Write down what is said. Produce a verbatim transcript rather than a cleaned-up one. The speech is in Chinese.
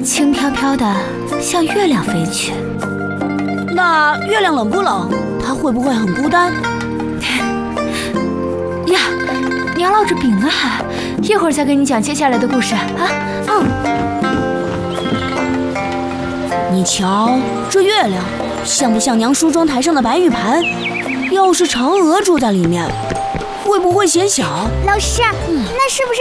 轻飘飘的向月亮飞去。 那月亮冷不冷？它会不会很孤单？ 呀，你要烙着饼啊！一会儿再给你讲接下来的故事啊。 嗯。你瞧，这月亮像不像娘梳妆台上的白玉盘？要是嫦娥住在里面，会不会显小？ 老师，嗯、那是不是